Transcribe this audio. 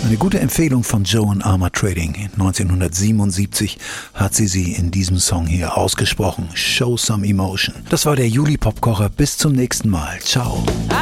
Eine gute Empfehlung von Joan Armatrading. 1977 hat sie in diesem Song hier ausgesprochen. Show some emotion. Das war der Juli-Popkocher. Bis zum nächsten Mal. Ciao.